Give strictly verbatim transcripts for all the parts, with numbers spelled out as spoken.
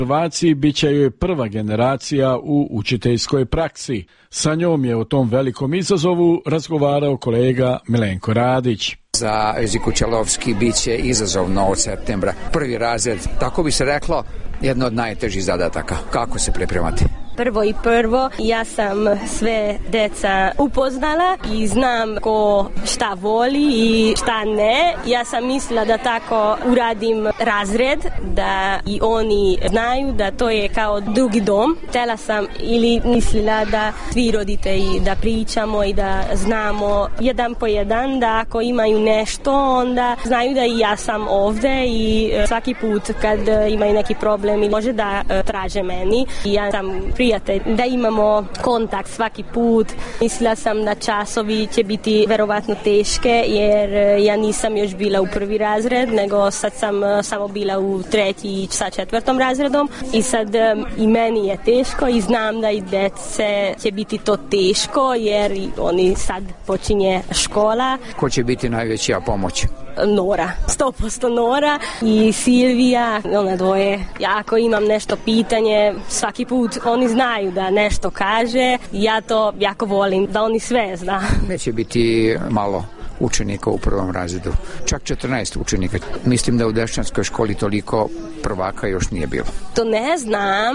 Prvaci bit će joj prva generacija u učiteljskoj praksi. Sa njom je o tom velikom izazovu razgovarao kolega Milenko Radić. Za Jeziku Čelovski bit će izazovno od septembra. Prvi razred, tako bi se reklo, jedno od najtežih zadataka. Kako se pripremati? Prvo i prvo, ja sam sve deca upoznala i znam ko šta voli i šta ne. Ja sam mislila da tako uradim razred, da i oni znaju da to je kao drugi dom. Htjela sam ili mislila da svi roditelji da pričamo i da znamo jedan po jedan, da ako imaju nešto, onda znaju da i ja sam ovdje i svaki put kad imaju neki problem može da traže meni. Ja sam prijatelj, da imamo kontakt svaki put. Mislila sam da časovi će biti verovatno teške jer ja nisam još bila u prvi razred, nego sad sam samo bila u treći sa četvrtom razredom i sad i meni je teško i znam da i dece će biti to teško jer oni sad počinje škola. Ko će biti najveća pomoć? Nora, sto posto Nora i Silvija, one dvoje. Ja ako imam nešto pitanje, svaki put oni znaju da nešto kaže, ja to jako volim, da oni sve zna. Neće biti malo učenika u prvom razredu, čak četrnaest učenika. Mislim da u Dešćanskoj školi toliko prvaka još nije bilo. To ne znam,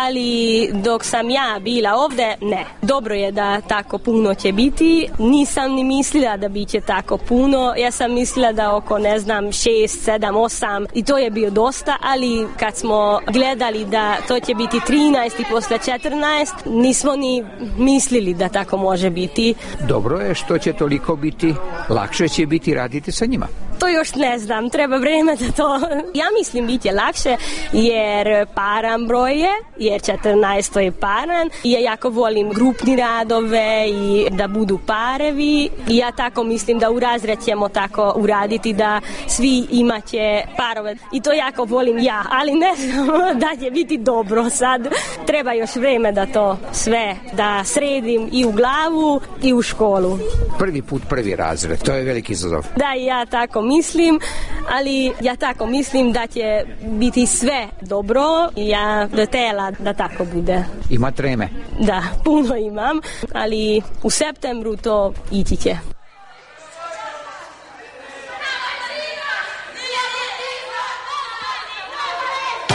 ali dok sam ja bila ovdje, ne. Dobro je da tako puno će biti. Nisam ni mislila da bit će tako puno. Ja sam mislila da oko, ne znam, šest, sedam, osam i to je bio dosta, ali kad smo gledali da to će biti trinaest i posle četrnaest, nismo ni mislili da tako može biti. Dobro je što će toliko biti. Lakše će biti raditi sa njima. To još ne znam, treba vreme da to... Ja mislim bit će lakše jer paran broj je, jer četrnaest je paran. Ja jako volim grupni radove i da budu parevi. I ja tako mislim da u razred ćemo tako uraditi da svi imaće parove. I to jako volim ja, ali ne znam da će biti dobro sad. Treba još vreme da to sve da sredim i u glavu i u školu. Prvi put prvi razred, to je veliki izazov. Da, ja tako mislim, ali ja tako mislim da će biti sve dobro i ja htjela da tako bude. Ima treme? Da, puno imam, ali u septembru to ići će.